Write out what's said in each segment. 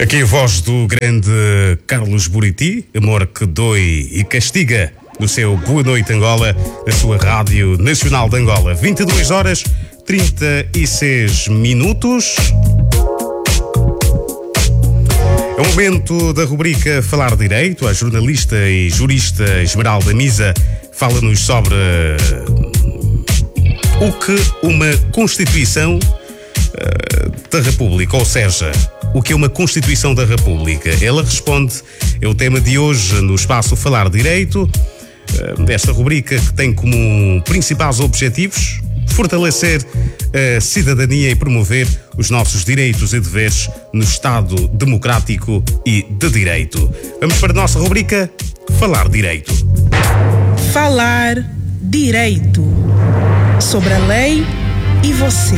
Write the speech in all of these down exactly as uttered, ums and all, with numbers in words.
Aqui a voz do grande Carlos Buriti, amor que dói e castiga, no seu Boa Noite Angola, a sua Rádio Nacional de Angola. vinte e duas horas, trinta e seis minutos. É o momento da rubrica Falar Direito. A jornalista e jurista Esmeralda Misa fala-nos sobre o que uma Constituição da República, ou seja, o que é uma Constituição da República. Ela responde, é o tema de hoje no espaço Falar Direito, desta rubrica que tem como principais objetivos fortalecer a cidadania e promover os nossos direitos e deveres no Estado democrático e de direito. Vamos para a nossa rubrica Falar Direito. Falar Direito. Sobre a lei e você.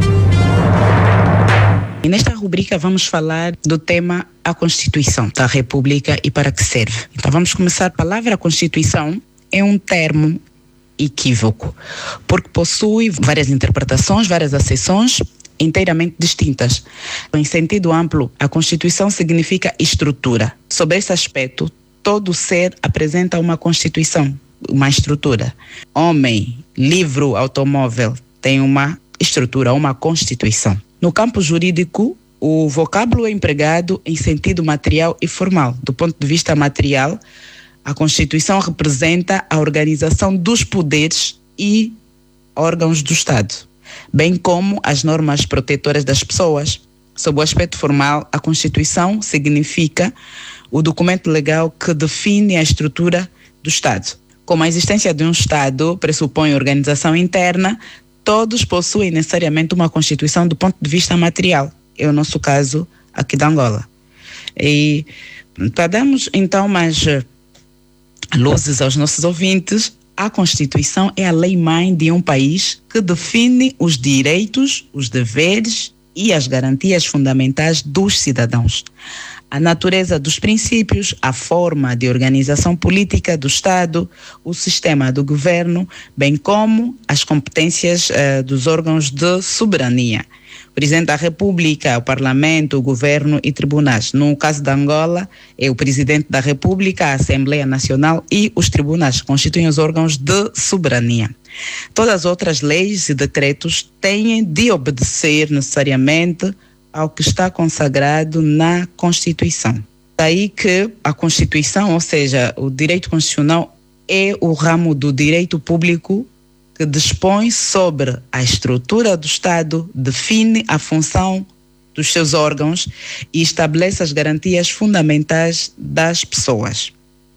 E nesta rubrica vamos falar do tema a Constituição da República e para que serve. Então vamos começar. A palavra Constituição é um termo equívoco, porque possui várias interpretações, várias acessões inteiramente distintas. Em sentido amplo, a Constituição significa estrutura. Sob esse aspecto, todo ser apresenta uma Constituição, uma estrutura. Homem, livro, automóvel tem uma estrutura, uma Constituição. No campo jurídico, o vocábulo é empregado em sentido material e formal. Do ponto de vista material, a Constituição representa a organização dos poderes e órgãos do Estado, bem como as normas protetoras das pessoas. Sob o aspecto formal, a Constituição significa o documento legal que define a estrutura do Estado. Como a existência de um Estado pressupõe organização interna, todos possuem necessariamente uma Constituição do ponto de vista material. É o nosso caso aqui da Angola. E para darmos então mais luzes aos nossos ouvintes, a Constituição é a lei-mãe de um país que define os direitos, os deveres e as garantias fundamentais dos cidadãos. A natureza dos princípios, a forma de organização política do Estado, o sistema do governo, bem como as competências uh, dos órgãos de soberania. O Presidente da República, o Parlamento, o Governo e tribunais. No caso da Angola, é o Presidente da República, a Assembleia Nacional e os tribunais, que constituem os órgãos de soberania. Todas as outras leis e decretos têm de obedecer necessariamente ao que está consagrado na Constituição. Daí que a Constituição, ou seja, o direito constitucional, é o ramo do direito público que dispõe sobre a estrutura do Estado, define a função dos seus órgãos e estabelece as garantias fundamentais das pessoas,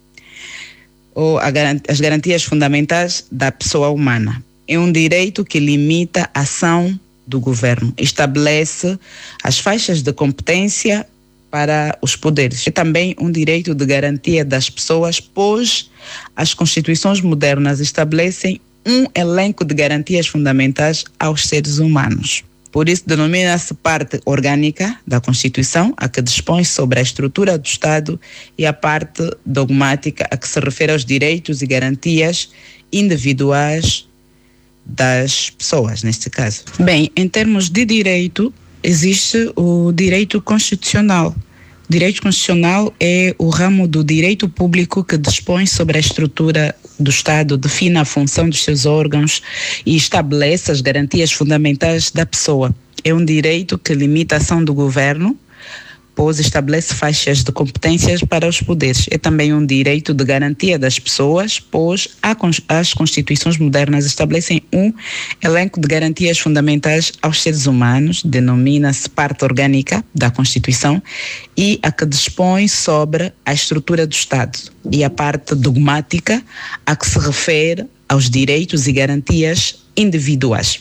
ou as garantias fundamentais da pessoa humana. É um direito que limita a ação do governo, estabelece as faixas de competência para os poderes. É também um direito de garantia das pessoas, pois as constituições modernas estabelecem um elenco de garantias fundamentais aos seres humanos. Por isso, denomina-se parte orgânica da Constituição, a que dispõe sobre a estrutura do Estado, e a parte dogmática, a que se refere aos direitos e garantias individuais das pessoas, neste caso. Bem, em termos de direito, existe o direito constitucional. O direito constitucional é o ramo do direito público que dispõe sobre a estrutura do Estado, define a função dos seus órgãos e estabelece as garantias fundamentais da pessoa. É um direito que limita a ação do governo, pois estabelece faixas de competências para os poderes. É também um direito de garantia das pessoas, pois as constituições modernas estabelecem um elenco de garantias fundamentais aos seres humanos, denomina-se parte orgânica da Constituição, e a que dispõe sobre a estrutura do Estado, e a parte dogmática, a que se refere aos direitos e garantias individuais.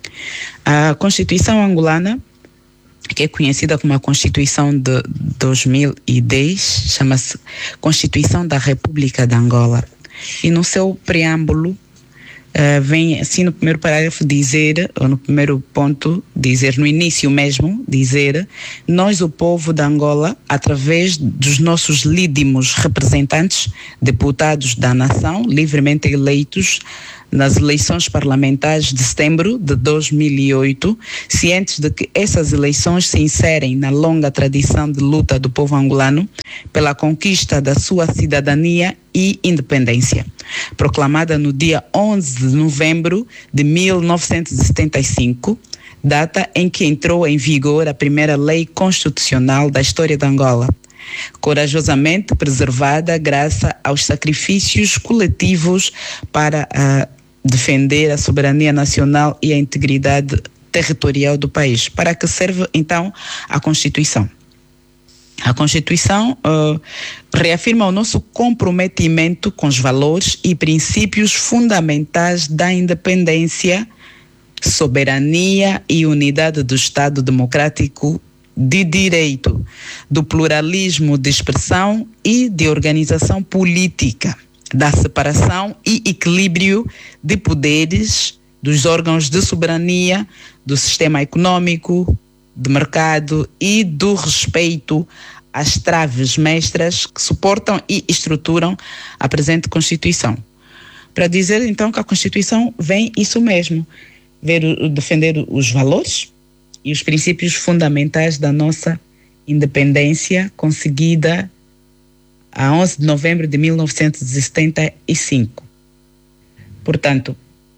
A Constituição angolana, que é conhecida como a Constituição de dois mil e dez, chama-se Constituição da República de Angola. E no seu preâmbulo uh, vem assim no primeiro parágrafo dizer, ou no primeiro ponto dizer, no início mesmo, dizer: nós, o povo de Angola, através dos nossos lídimos representantes, deputados da nação, livremente eleitos nas eleições parlamentares de setembro de dois mil e oito, cientes de que essas eleições se inserem na longa tradição de luta do povo angolano pela conquista da sua cidadania e independência, proclamada no dia onze de novembro de mil novecentos e setenta e cinco, data em que entrou em vigor a primeira lei constitucional da história de Angola, corajosamente preservada graças aos sacrifícios coletivos para uh, defender a soberania nacional e a integridade territorial do país. Para que serve, então, a Constituição? A Constituição uh, reafirma o nosso comprometimento com os valores e princípios fundamentais da independência, soberania e unidade do Estado Democrático de Direito, do pluralismo de expressão e de organização política, da separação e equilíbrio de poderes, dos órgãos de soberania, do sistema econômico, de mercado e do respeito às traves mestras que suportam e estruturam a presente Constituição. Para dizer então que a Constituição vem isso mesmo, ver, defender os valores e os princípios fundamentais da nossa independência conseguida a onze de novembro de mil novecentos e setenta e cinco. Portanto,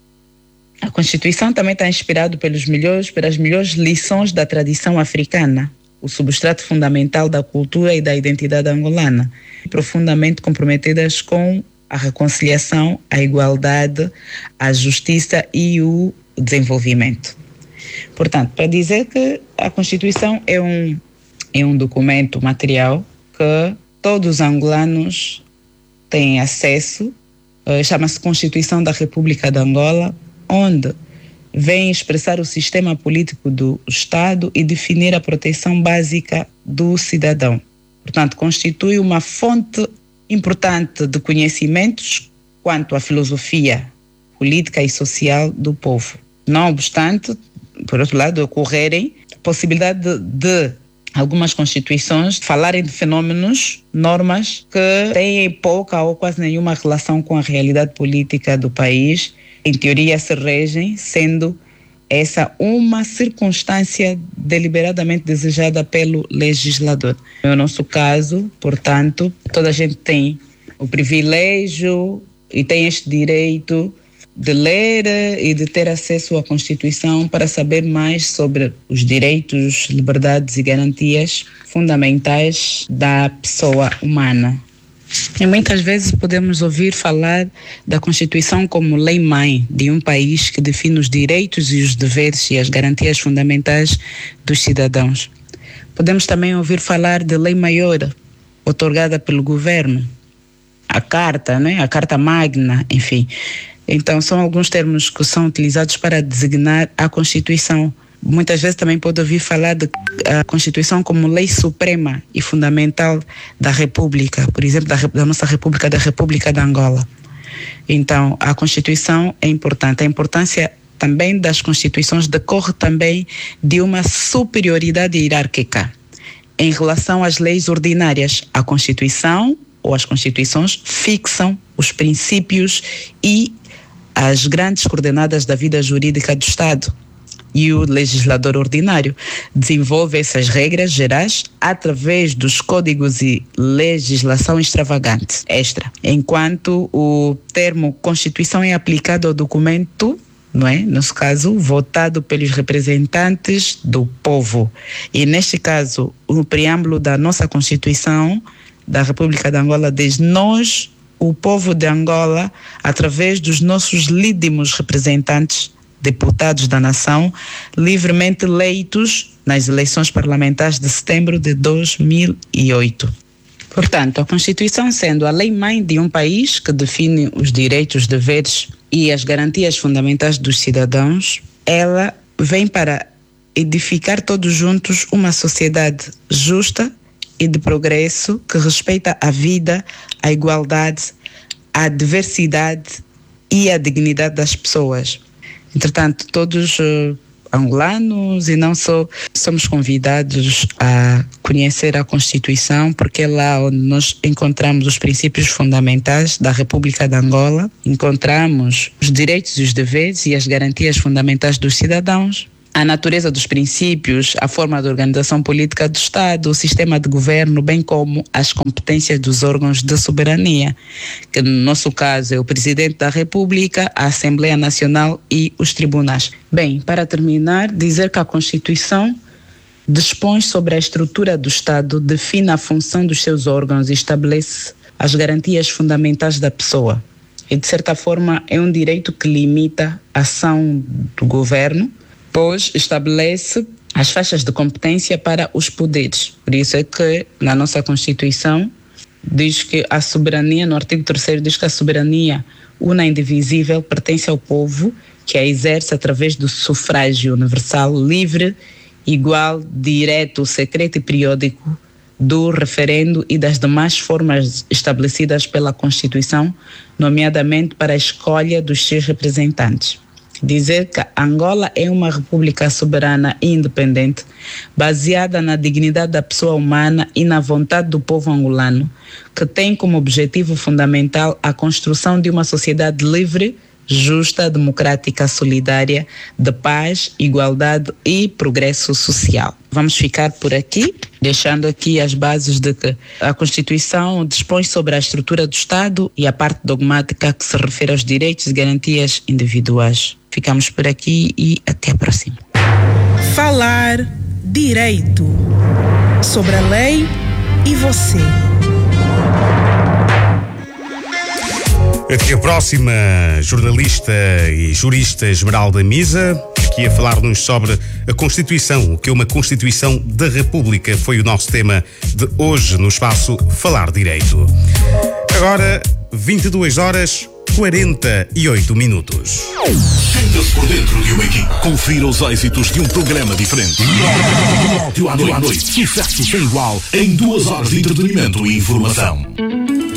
a Constituição também está inspirada pelos melhores, pelas melhores lições da tradição africana, o substrato fundamental da cultura e da identidade angolana, profundamente comprometidas com a reconciliação, a igualdade, a justiça e o desenvolvimento. Portanto, para dizer que a Constituição é um, é um documento material que todos os angolanos têm acesso, uh, chama-se Constituição da República de Angola, onde vem expressar o sistema político do Estado e definir a proteção básica do cidadão. Portanto, constitui uma fonte importante de conhecimentos quanto à filosofia política e social do povo. Não obstante, por outro lado, ocorrerem a possibilidade de, de algumas constituições falarem de fenômenos, normas que têm pouca ou quase nenhuma relação com a realidade política do país. Em teoria se regem, sendo essa uma circunstância deliberadamente desejada pelo legislador. No nosso caso, portanto, toda a gente tem o privilégio e tem este direito de ler e de ter acesso à Constituição para saber mais sobre os direitos, liberdades e garantias fundamentais da pessoa humana. E muitas vezes podemos ouvir falar da Constituição como lei-mãe de um país que define os direitos e os deveres e as garantias fundamentais dos cidadãos. Podemos também ouvir falar de lei maior, outorgada pelo governo, a Carta, né? A Carta Magna, enfim. Então, são alguns termos que são utilizados para designar a Constituição. Muitas vezes também pode ouvir falar da Constituição como lei suprema e fundamental da República, por exemplo, da, da nossa República, da República de Angola. Então, a Constituição é importante. A importância também das Constituições decorre também de uma superioridade hierárquica em relação às leis ordinárias. A Constituição ou as Constituições fixam os princípios e as grandes coordenadas da vida jurídica do Estado. E o legislador ordinário desenvolve essas regras gerais através dos códigos e legislação extravagante, extra. Enquanto o termo Constituição é aplicado ao documento, não é? Nesse caso, votado pelos representantes do povo. E neste caso, o preâmbulo da nossa Constituição da República de Angola diz: nós, o povo de Angola, através dos nossos lídimos representantes, deputados da nação, livremente eleitos nas eleições parlamentares de setembro de dois mil e oito. Portanto, a Constituição, sendo a lei-mãe de um país que define os direitos, os deveres e as garantias fundamentais dos cidadãos, ela vem para edificar todos juntos uma sociedade justa e de progresso que respeita a vida, a igualdade, a diversidade e a dignidade das pessoas. Entretanto, todos uh, angolanos, e não só somos convidados a conhecer a Constituição, porque é lá onde nós encontramos os princípios fundamentais da República de Angola, encontramos os direitos e os deveres e as garantias fundamentais dos cidadãos, a natureza dos princípios, a forma de organização política do Estado, o sistema de governo, bem como as competências dos órgãos de soberania, que no nosso caso é o Presidente da República, a Assembleia Nacional e os tribunais. Bem, para terminar, dizer que a Constituição dispõe sobre a estrutura do Estado, define a função dos seus órgãos e estabelece as garantias fundamentais da pessoa. E, de certa forma, é um direito que limita a ação do governo, pois estabelece as faixas de competência para os poderes. Por isso é que na nossa Constituição diz que a soberania, no artigo terceiro diz que a soberania una e indivisível pertence ao povo, que a exerce através do sufrágio universal, livre, igual, direto, secreto e periódico, do referendo e das demais formas estabelecidas pela Constituição, nomeadamente para a escolha dos seus representantes. Dizer que Angola é uma república soberana e independente, baseada na dignidade da pessoa humana e na vontade do povo angolano, que tem como objetivo fundamental a construção de uma sociedade livre, justa, democrática, solidária, de paz, igualdade e progresso social. Vamos ficar por aqui, deixando aqui as bases de que a Constituição dispõe sobre a estrutura do Estado e a parte dogmática que se refere aos direitos e garantias individuais. Ficamos por aqui e até a próxima. Falar direito sobre a lei e você. Aqui a próxima jornalista e jurista Esmeralda Misa, aqui a falar-nos sobre a Constituição, o que é uma Constituição da República, foi o nosso tema de hoje no espaço Falar Direito. Agora, vinte e duas horas, quarenta e oito minutos. Sinta-se por dentro de uma equipe. Confira os êxitos de um programa diferente. Rádio à noite. Sucesso sem igual em duas horas de entretenimento e informação.